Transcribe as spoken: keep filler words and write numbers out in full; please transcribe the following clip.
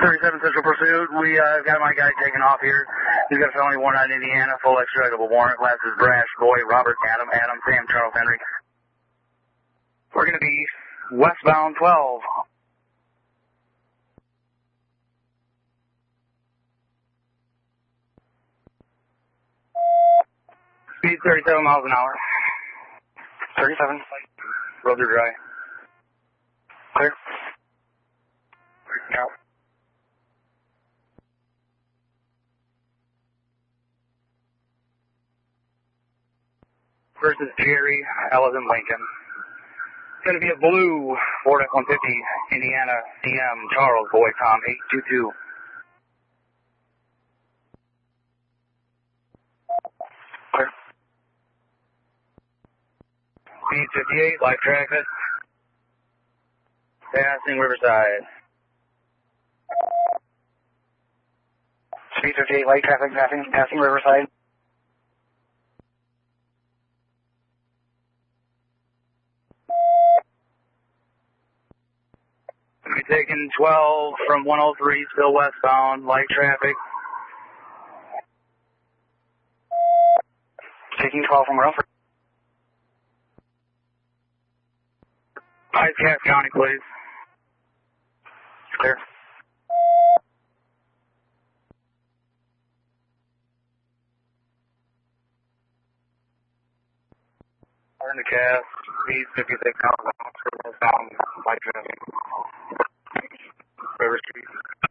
thirty-seven Central Pursuit. We uh, got my guy taking off here. He's got a felony warrant out in Indiana, full extraditable warrant. Class is Brash, Boy, Robert, Adam, Adam, Sam, Charles, Henry. We're going to be westbound twelve. Speed thirty-seven miles an hour. thirty-seven. Roads are dry. Clear. Out. Versus Jerry, Ellison, Lincoln. It's going to be a blue Ford F one fifty, Indiana, D M, Charles, Boy, Tom, eight two two. Clear. Speed fifty-eight, live traffic. Passing Riverside. Speed fifty-eight, light traffic, passing, passing Riverside. We're taking twelve from one oh three, still westbound, light traffic. Taking twelve from one oh three. Five Cass County, please. Clear. Turn to Cass, speed fifty-six miles an hour, westbound, light traffic. River Street.